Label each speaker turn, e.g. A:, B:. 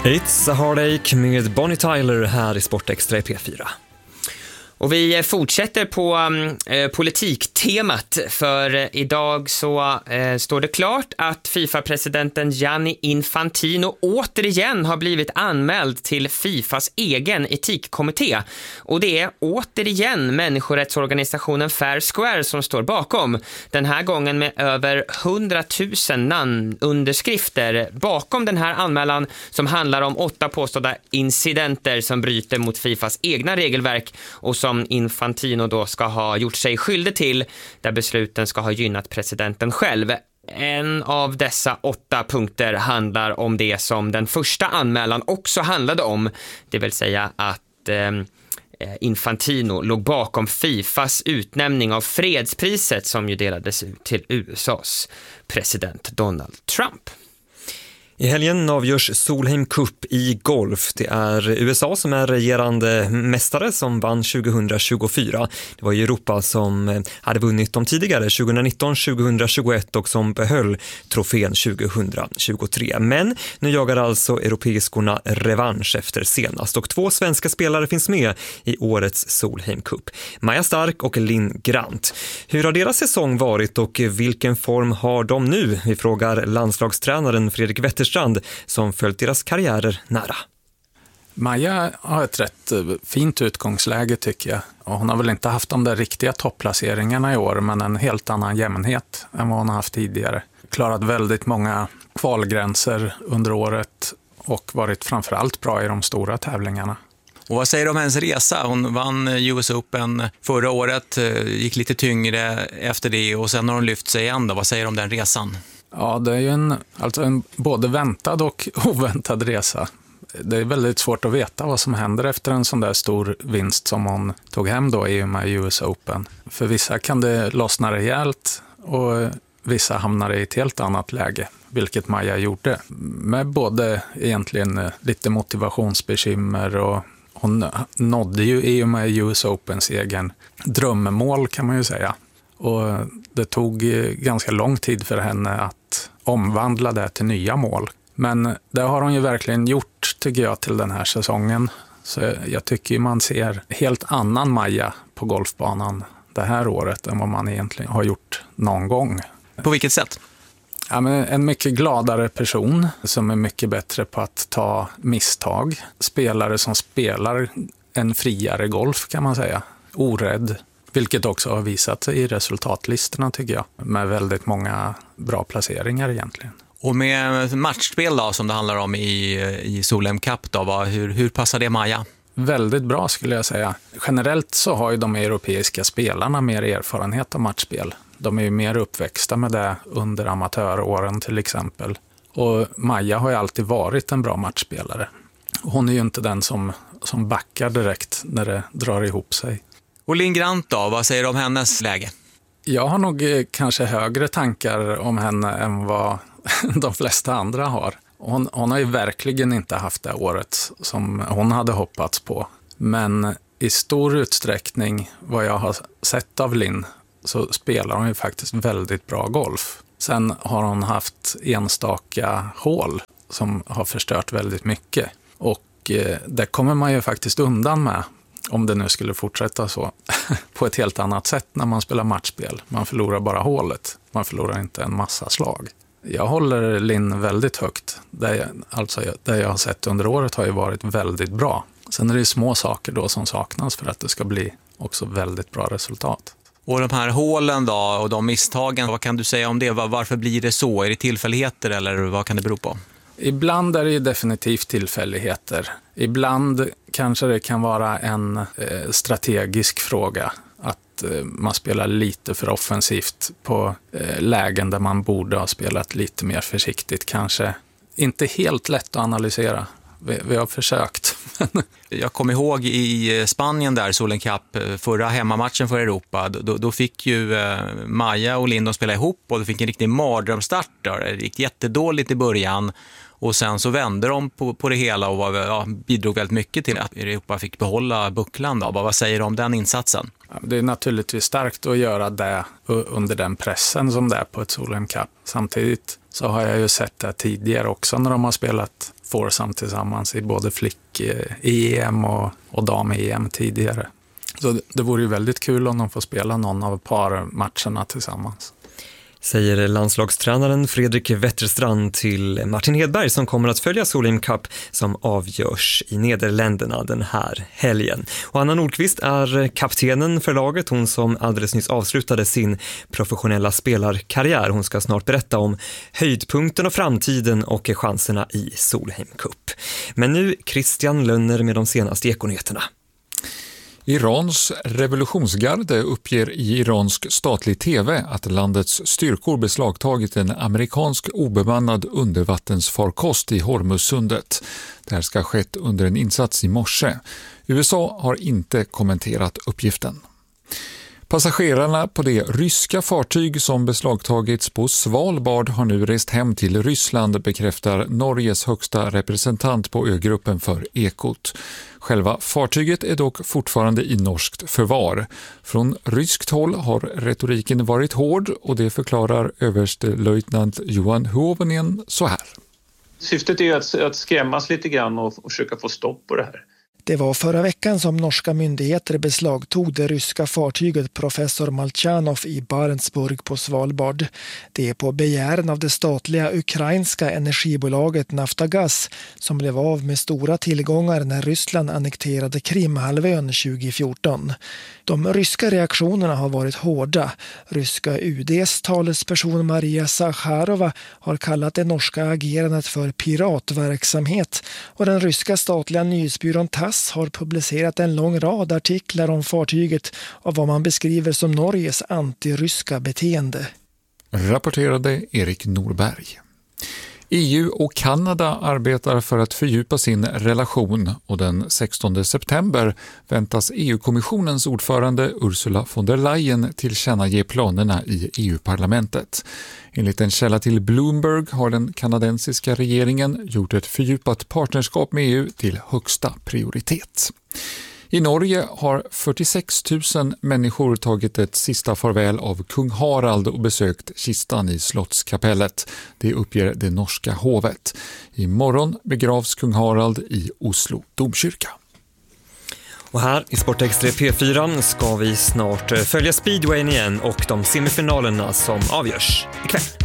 A: It's a Heartache med Bonnie Tyler här i Sportextra i P4.
B: Och vi fortsätter på politiktemat, för idag så står det klart att FIFA-presidenten Gianni Infantino återigen har blivit anmäld till FIFAs egen etikkommitté. Och det är återigen människorättsorganisationen Fair Square som står bakom. Den här gången med över 100 000 namnunderskrifter bakom den här anmälan som handlar om 8 påstådda incidenter som bryter mot FIFAs egna regelverk och som Infantino då ska ha gjort sig skyldig till, där besluten ska ha gynnat presidenten själv. En av dessa 8 punkter handlar om det som den första anmälan också handlade om, det vill säga att Infantino låg bakom FIFAs utnämning av fredspriset som ju delades ut till USAs president Donald Trump.
A: I helgen avgörs Solheim Cup i golf. Det är USA som är regerande mästare som vann 2024. Det var Europa som hade vunnit de tidigare 2019, 2021 och som behöll trofén 2023. Men nu jagar alltså europeiskorna revansch efter senast och 2 svenska spelare finns med i årets Solheim Cup. Maja Stark och Linn Grant. Hur har deras säsong varit och vilken form har de nu? Vi frågar landslagstränaren Fredrik Wetterstrand som följt deras karriärer nära.
C: Maja har ett rätt fint utgångsläge tycker jag. Och hon har väl inte haft de där riktiga topplaceringarna i år, men en helt annan jämnhet än vad hon har haft tidigare. Klarat väldigt många kvalgränser under året och varit framförallt bra i de stora tävlingarna.
D: Och vad säger du om hennes resa? Hon vann US Open förra året, gick lite tyngre efter det och sen har hon lyft sig igen. Vad säger du om den resan?
C: Ja, det är ju en både väntad och oväntad resa. Det är väldigt svårt att veta vad som händer efter en sån där stor vinst som hon tog hem då i och med US Open. För vissa kan det lossna rejält och vissa hamnar i ett helt annat läge, vilket Maja gjorde. Med både egentligen lite motivationsbekymmer och hon nådde ju i och med US Opens egen drömmål kan man ju säga. Och det tog ganska lång tid för henne att omvandla det till nya mål. Men det har hon ju verkligen gjort tycker jag till den här säsongen. Så jag tycker man ser helt annan Maja på golfbanan det här året än vad man egentligen har gjort någon gång.
D: På vilket sätt?
C: Ja, men en mycket gladare person som är mycket bättre på att ta misstag. Spelare som spelar en friare golf kan man säga. Orädd. Vilket också har visat sig i resultatlistorna tycker jag. Med väldigt många bra placeringar egentligen.
D: Och med matchspel då, som det handlar om i Solheim Cup då, hur passar det Maja?
C: Väldigt bra skulle jag säga. Generellt så har ju de europeiska spelarna mer erfarenhet av matchspel. De är ju mer uppväxta med det under amatöråren till exempel. Och Maja har ju alltid varit en bra matchspelare. Hon är ju inte den som backar direkt när det drar ihop sig.
D: Och Linn Grant då, vad säger du om hennes läge?
C: Jag har nog kanske högre tankar om henne än vad de flesta andra har. Hon har ju verkligen inte haft det året som hon hade hoppats på. Men i stor utsträckning vad jag har sett av Linn så spelar hon ju faktiskt väldigt bra golf. Sen har hon haft enstaka hål som har förstört väldigt mycket. Och det kommer man ju faktiskt undan med. Om det nu skulle fortsätta så, på ett helt annat sätt när man spelar matchspel. Man förlorar bara hålet, man förlorar inte en massa slag. Jag håller Linn väldigt högt. Det jag har sett under året har ju varit väldigt bra. Sen är det små saker då som saknas för att det ska bli också väldigt bra resultat.
D: Och de här hålen då och de misstagen, vad kan du säga om det? Varför blir det så? Är det tillfälligheter eller vad kan det bero på?
C: Ibland är det definitivt tillfälligheter. Ibland kanske det kan vara en strategisk fråga. Att man spelar lite för offensivt på lägen där man borde ha spelat lite mer försiktigt. Kanske inte helt lätt att analysera. Vi har försökt.
D: Jag kommer ihåg i Spanien där, Solheim Cup, förra hemmamatchen för Europa. Då fick ju Maja och Linn spela ihop och de fick en riktig mardrömstart. Det gick jättedåligt i början. Och sen så vände de på det hela och bidrog väldigt mycket till att Europa fick behålla bucklan. Då. Vad säger du om den insatsen?
C: Det är naturligtvis starkt att göra det under den pressen som det är på ett Solheim Cup. Samtidigt så har jag ju sett det tidigare också när de har spelat foursome tillsammans i både flick-EM och dam-EM tidigare. Så det vore ju väldigt kul om de får spela någon av parmatcherna tillsammans.
A: Säger landslagstränaren Fredrik Wetterstrand till Martin Hedberg som kommer att följa Solheim Cup som avgörs i Nederländerna den här helgen. Och Anna Nordqvist är kaptenen för laget, hon som alldeles nyss avslutade sin professionella spelarkarriär. Hon ska snart berätta om höjdpunkten och framtiden och chanserna i Solheim Cup. Men nu Christian Lönner med de senaste ekonyheterna.
E: Irans revolutionsgarde uppger i iransk statlig tv att landets styrkor beslagtagit en amerikansk obemannad undervattensfarkost i Hormuzsundet. Det här ska ha skett under en insats i morse. USA har inte kommenterat uppgiften. Passagerarna på det ryska fartyg som beslagtagits på Svalbard har nu rest hem till Ryssland, bekräftar Norges högsta representant på ögruppen för Ekot. Själva fartyget är dock fortfarande i norskt förvar. Från ryskt håll har retoriken varit hård och det förklarar överstelöjtnant Johan Huovinen så här.
F: Syftet är att skrämmas lite grann och försöka få stopp på det här.
G: Det var förra veckan som norska myndigheter beslagtog det ryska fartyget Professor Malchanov i Barentsburg på Svalbard. Det är på begäran av det statliga ukrainska energibolaget Naftagaz som blev av med stora tillgångar när Ryssland annekterade Krimhalvön 2014. De ryska reaktionerna har varit hårda. Ryska UD:s talesperson Maria Zakharova har kallat det norska agerandet för piratverksamhet och den ryska statliga nyhetsbyrån TASS har publicerat en lång rad artiklar om fartyget och vad man beskriver som Norges antiryska beteende.
E: Rapporterade Erik Norberg. EU och Kanada arbetar för att fördjupa sin relation och den 16 september väntas EU-kommissionens ordförande Ursula von der Leyen tillkännage planerna i EU-parlamentet. Enligt en källa till Bloomberg har den kanadensiska regeringen gjort ett fördjupat partnerskap med EU till högsta prioritet. I Norge har 46 000 människor tagit ett sista farväl av kung Harald och besökt kistan i Slottskapellet. Det uppger det norska hovet. Imorgon begravs kung Harald i Oslo domkyrka.
A: Och här i Sportextra P4 ska vi snart följa speedwayen igen och de semifinalerna som avgörs ikväll.